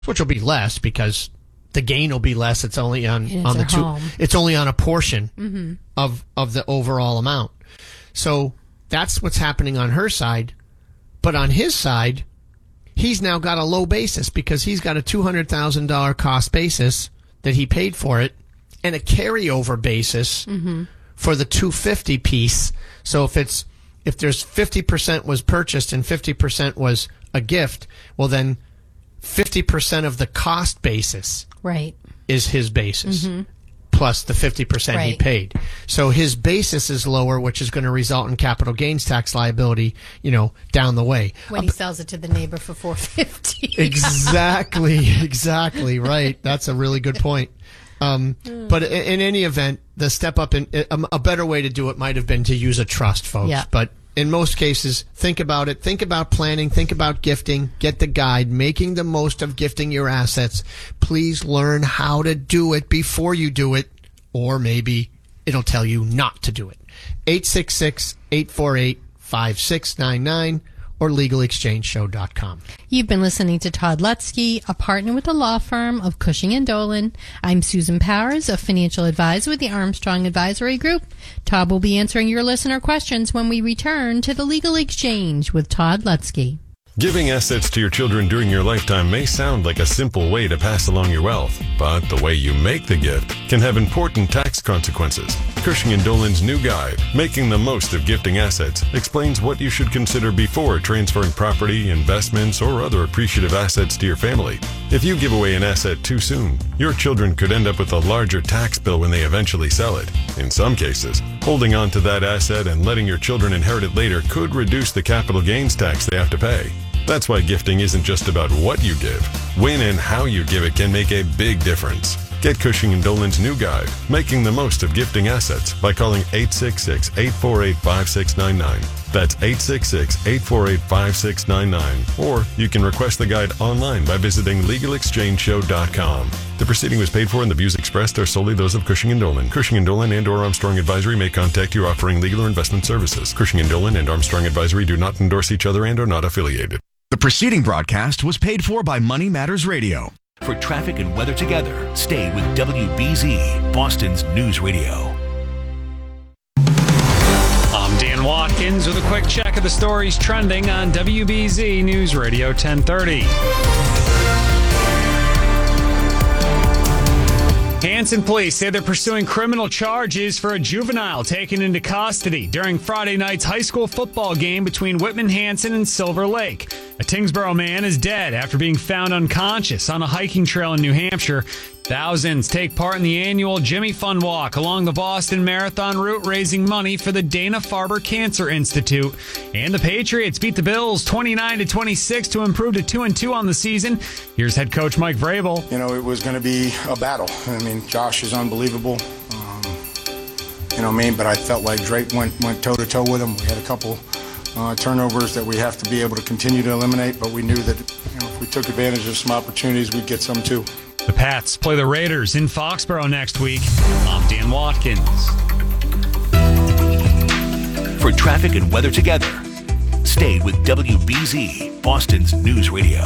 which will be less because the gain will be less. It's only on the two. Home. It's only on a portion of the overall amount. So that's what's happening on her side. But on his side, he's now got a low basis because he's got a $200,000 cost basis that he paid for it and a carryover basis for the $250 piece. So if there's 50% was purchased and 50% was a gift, well then 50% of the cost basis is his basis. Plus the 50% he paid. So his basis is lower, which is going to result in capital gains tax liability, down the way. When he sells it to the neighbor for $450. Exactly, right. That's a really good point. But in any event, the step up in a better way to do it might have been to use a trust, folks. Yeah. But in most cases, think about it. Think about planning. Think about gifting. Get the guide, making the most of gifting your assets. Please learn how to do it before you do it, or maybe it'll tell you not to do it. 866-848-5699 or LegalExchangeShow.com. You've been listening to Todd Lutzke, a partner with the law firm of Cushing & Dolan. I'm Susan Powers, a financial advisor with the Armstrong Advisory Group. Todd will be answering your listener questions when we return to the Legal Exchange with Todd Lutzke. Giving assets to your children during your lifetime may sound like a simple way to pass along your wealth, but the way you make the gift can have important tax consequences. Cushing & Dolan's new guide, Making the Most of Gifting Assets, explains what you should consider before transferring property, investments, or other appreciative assets to your family. If you give away an asset too soon, your children could end up with a larger tax bill when they eventually sell it. In some cases, holding on to that asset and letting your children inherit it later could reduce the capital gains tax they have to pay. That's why gifting isn't just about what you give. When and how you give it can make a big difference. Get Cushing & Dolan's new guide, Making the Most of Gifting Assets, by calling 866-848-5699. That's 866-848-5699. Or you can request the guide online by visiting LegalExchangeShow.com. The proceeding was paid for and the views expressed are solely those of Cushing & Dolan. Cushing & Dolan and or Armstrong Advisory may contact you offering legal or investment services. Cushing & Dolan and Armstrong Advisory do not endorse each other and are not affiliated. The preceding broadcast was paid for by Money Matters Radio. For traffic and weather together, stay with WBZ, Boston's News Radio. I'm Dan Watkins with a quick check of the stories trending on WBZ News Radio 1030. Hanson police say they're pursuing criminal charges for a juvenile taken into custody during Friday night's high school football game between Whitman Hanson and Silver Lake. A Tingsboro man is dead after being found unconscious on a hiking trail in New Hampshire. Thousands take part in the annual Jimmy Fun Walk along the Boston Marathon route, raising money for the Dana-Farber Cancer Institute. And the Patriots beat the Bills 29-26 to improve to 2-2 on the season. Here's head coach Mike Vrabel. It was going to be a battle. Josh is unbelievable. But I felt like Drake went toe-to-toe with him. We had a couple turnovers that we have to be able to continue to eliminate, but we knew that if we took advantage of some opportunities, we'd get some too. The Pats play the Raiders in Foxborough next week. I'm Dan Watkins. For traffic and weather together, stay with WBZ, Boston's News Radio.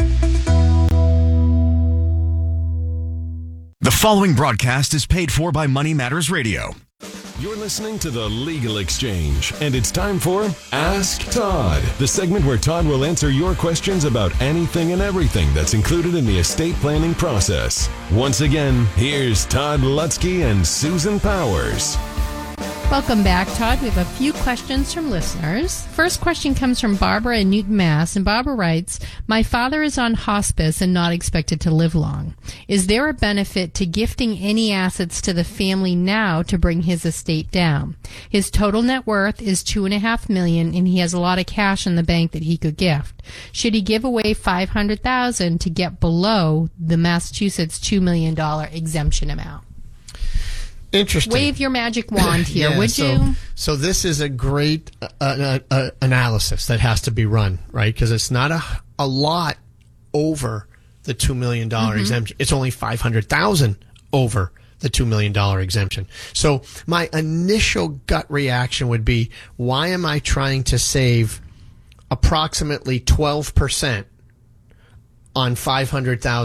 The following broadcast is paid for by Money Matters Radio. You're listening to The Legal Exchange, and it's time for Ask Todd, the segment where Todd will answer your questions about anything and everything that's included in the estate planning process. Once again, here's Todd Lutzke and Susan Powers. Welcome back, Todd. We have a few questions from listeners. First question comes from Barbara in Newton, Mass. And Barbara writes, my father is on hospice and not expected to live long. Is there a benefit to gifting any assets to the family now to bring his estate down? His total net worth is $2.5 million, and he has a lot of cash in the bank that he could gift. Should he give away $500,000 to get below the Massachusetts $2 million exemption amount? Interesting. Wave your magic wand here, would you? So this is a great analysis that has to be run, right? Because it's not a lot over the $2 million exemption. It's only $500,000 over the $2 million exemption. So my initial gut reaction would be, why am I trying to save approximately 12% on $500,000.